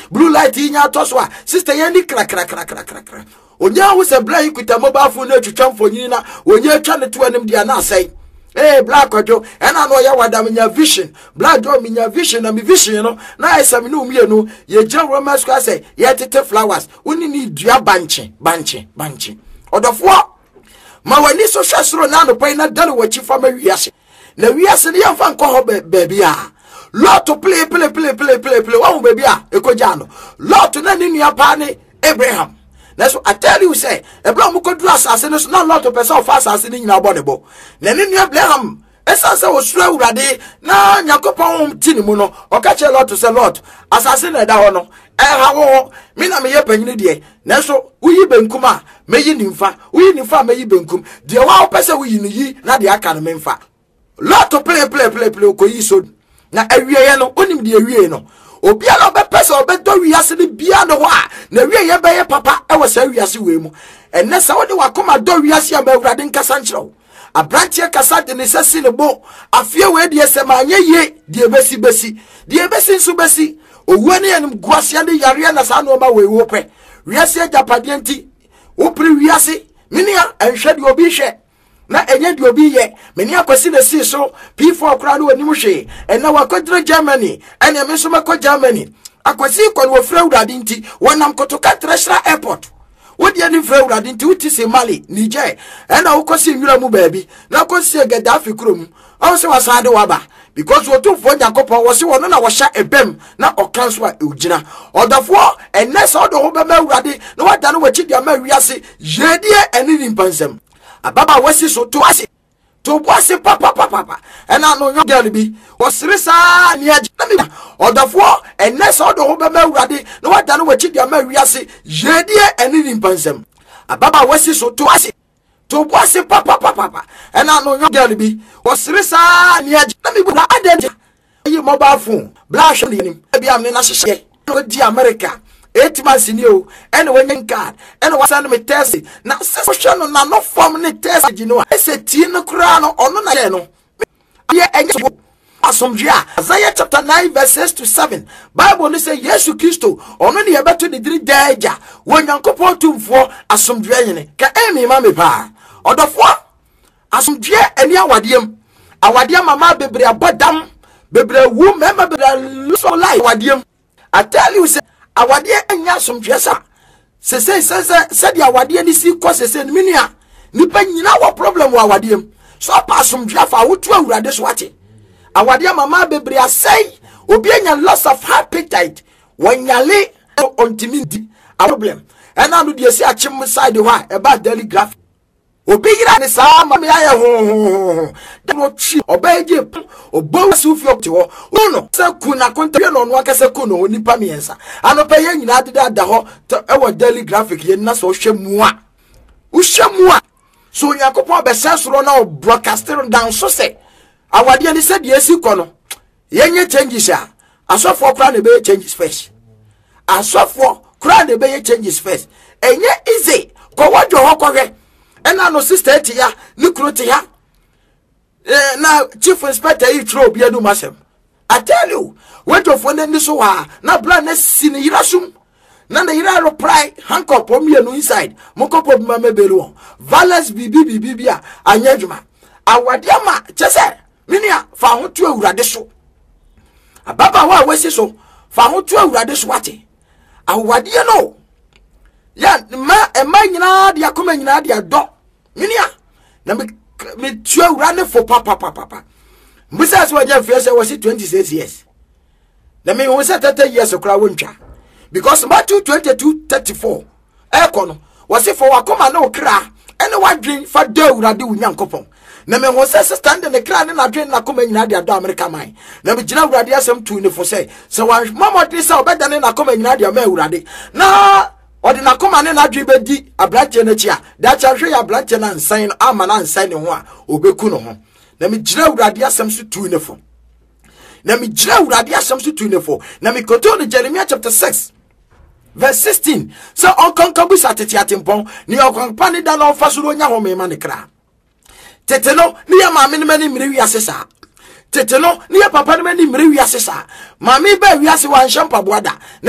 blue light nya atoswa sister ye ni kra onya wo se bla ikuta mobile phone na twetwa mfonyi na onya atwa ne to anim dia na asai black ojo ena no ya wada menya vision black do menya vision na me vision no na esa me no mienu ye gya romance kwa say ye tete flowers uni ni dua banche odofo ma wani so hwesoro na no pai na dale wachi fa ma wiase na wiase ne yamfa nko ho baby a lot to play wa baby a ekoja no lot na ni nua pa ne Abraham. That's what I tell you, say, a blow could dress as in not lot of person fast as in our body. Then in your Abraham, as I was slow ready, now Yakopon Tinimuno, or catch a lot to say lot, assassin at Dawano, how Mina may happen in the Naso, we ben kuma, may in fa, we in fa may ben cum, the wow person we in ye, not the academy fa. Lot to play, coiso. Now every year, no, only the Rieno. Obiano be person obedo wiase ne bia no wa na wie ye be papa e wasa wiase we mu enne sa wode wakoma do wiase am awurade nkasa nkyerɛw abrantie kasa de ne sesi ne bo afie we de esema anye ye de besi nso besi owuane yanim guase ne yare na sa no ma we wo pɛ wiase japade nti wo pri wiase minia enhwe de obi hwe na enye de obi ye meni akwasi na si so P4 kra no anim hwe enna wakodre Germany ene me so makɔ Germany akwasi kɔ no fra urade nti wonam kotoka Treasure Airport wodi ani fra urade nti wuti se Mali Niger enna wokosi nwura mu baabi na kosi Gaddafi krom awu se wasade waba because wotu fo Yakopɔ wo se wono na wo hya ebem na okanso a ugina odafo enne so do ho be ma urade na wada no wachi dia ma wiase yedie eni nimpansam ababa wasi so to ase to boase papa ena no nyo girl bi osire sa ni agi na me odafo enne so do ho be ma urade na wada no wachi dia ma wiase yedie eni nimpansam ababa wasi so to ase to boase papa ena no nyo girl bi osire sa ni agi na me na ade yi mobile phone blash ni nim bi am ne na hye no di America 8 months in you, and when you card, and was send me test. Now, social no form ni test, you know. I said, Tino Crano or no, yeah, and Isaiah chapter 9, verses 6-7. Bible say, yes, you Christo, or no, you better the 3 days. When you couple to for a some drain, can any mammy pa or the 4 as some dear and ya wadium. Our dear mamma, baby, a badam, baby, womb, member, but I lose all life, wadium. I tell you, say. Awade anya somdwesa se dia awade ni si ko se minia nipa nyina wo problem wa awade em so pa somdwa fa wotu awurade so ate awade mama bebre asai obi anya loss of appetite wanyale ontimi di a problem ena no de si achim side ho e ba daily graph obi yira ni sa ma me aye ho de no chi obaje obo sufi opti ho no se ku na konta no no aka se ku no nipa miensa anopa ye nyina de da ho e wo daily graphic ye na so hwemu a so Yakopɔ be sensoro na broadcaster down so se awade ni se de esi ko no ye nye changes a asofo kra na be changes first asofo kra na be changes first enye easy ko wadwo ho kohwe ena no sister etia ni kuro tia na chief inspector yi tro bia do masem I tell you wait of when ni so ha na plan na si ni yirasum na na yira reply handcuff o me no inside mokopo bi ma mebelu violence bibi a anyadwuma awade ama chese minia fa ho tu awurade so ababa wa wasi so fa ho tu awurade so wate awade no ya ma nyina de akoma nyina de ado minia na me tu awurade for papa mbisa so waje fiese was 26 years na me won say 30 years okra wontwa because Matthew 22:34 ekono was for wakoma na okra ene wadwen fa do awurade wunyankopon na me won say stand in the kra na adwen na akoma nyina de ado America man na me gina awurade asem tu ne for say so wan mamodi say obedane na akoma nyina de ma awurade na odi na koma ne na adwe bedi abranche na chia da cha hwe ya abranche na nsan ama na nsan ne ho a obeku no ho na me gina awurade asem so tu ne for na me gina awurade asem so tu ne for na me koto no Jeremiah chapter 6 verse 16 so onkonkabu satete atempon ni onkonpa ne da na ofasoro nya ho me ma ne kra tete no ni ya ma me ne mani mire wi asesa tete no ni ya papa ne mani mire wi asesa ma me ba wi ase wan shampa boada